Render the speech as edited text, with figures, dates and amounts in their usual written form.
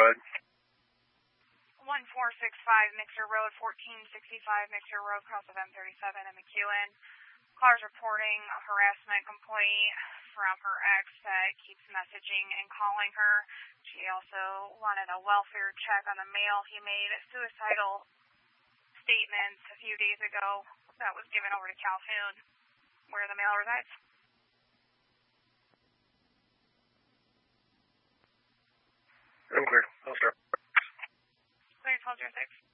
ahead. 1465 Mixer Road, 1465 Mixer Road, cross of M37 in McEwen. Car's reporting a harassment complaint from her ex that keeps messaging and calling her. She also wanted a welfare check on the mail. He made suicidal statements a few days ago that was given over to Calhoun, where the mail resides. I'm clear. I'll start. Clear 1206.